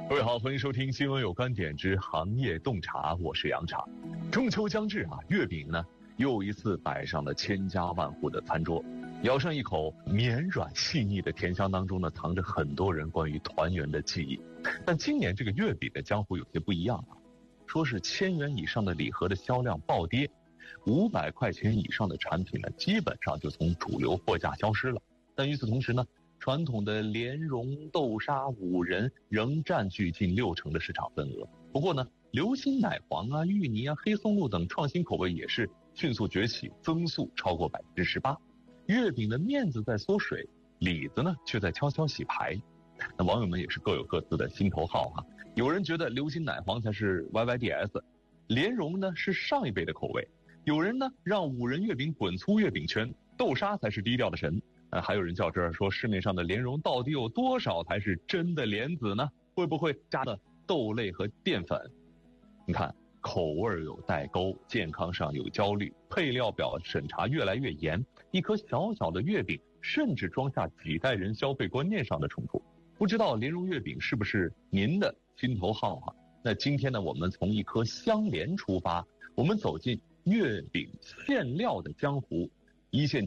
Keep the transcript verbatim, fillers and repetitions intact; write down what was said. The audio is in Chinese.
各位好，欢迎收听新闻有观点之行业洞察，我是杨茶。中秋将至啊，月饼呢又一次摆上了千家万户的餐桌。咬上一口绵软细腻的甜香当中呢，藏着很多人关于团圆的记忆。但今年这个月饼的江湖有些不一样啊，说是千元以上的礼盒的销量暴跌，五百块钱以上的产品呢，基本上就从主流货架消失了。但与此同时呢，传统的莲蓉、豆沙、五仁仍占据近六成的市场份额。不过呢，流心奶黄啊、芋泥啊、黑松露等创新口味也是迅速崛起，增速超过百分之十八。月饼的面子在缩水，里子呢却在悄悄洗牌。那网友们也是各有各自的心头好啊。有人觉得流心奶黄才是 Y Y D S， 莲蓉呢是上一辈的口味。有人呢让五仁月饼滚出月饼圈，豆沙才是低调的神。呃，还有人较真儿说，市面上的莲蓉到底有多少才是真的莲子呢？会不会加的豆类和淀粉？你看，口味有代沟，健康上有焦虑，配料表审查越来越严，一颗小小的月饼甚至装下几代人消费观念上的冲突。不知道莲蓉月饼是不是您的心头好啊？那今天呢，我们从一颗香莲出发，我们走进月饼馅料的江湖，一线